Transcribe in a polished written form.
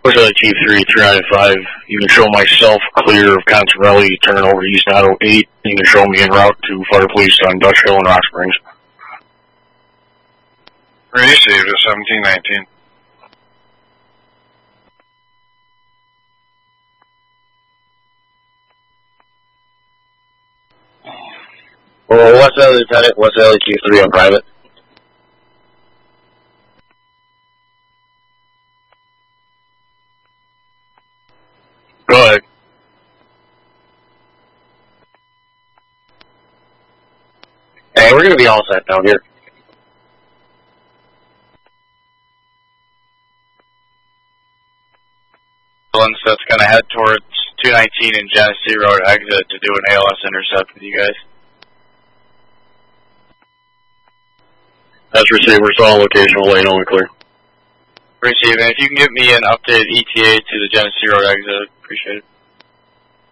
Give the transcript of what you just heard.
What's that, Chief 395? You can show myself clear of Contarelli, turn over East Auto 8. You can show me en route to Fire Police on Dutch Hill and Rock Springs. Received at 1719. Well, what's the Lieutenant? What's the Chief 3 on private? Go ahead. Hey, we're going to be all set down here. That's going to head towards 219 and Genesee Road exit to do an ALS intercept with you guys. That's receiver, it's all locational, lane only clear. Receiving. If you can give me an updated ETA to the Genesee Road exit, appreciate it.